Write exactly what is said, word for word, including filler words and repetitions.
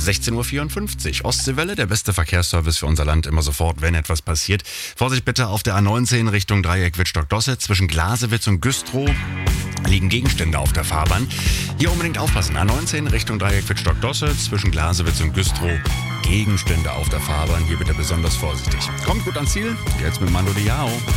sechzehn Uhr vierundfünfzig. Ostseewelle, der beste Verkehrsservice für unser Land, immer sofort, wenn etwas passiert. Vorsicht bitte auf der A neunzehn Richtung Dreieck Wittstock-Dosse. Zwischen Glasewitz und Güstrow liegen Gegenstände auf der Fahrbahn. Hier unbedingt aufpassen. A neunzehn Richtung Dreieck Wittstock-Dosse. Zwischen Glasewitz und Güstrow Gegenstände auf der Fahrbahn. Hier bitte besonders vorsichtig. Kommt gut ans Ziel. Jetzt mit Mando Diao.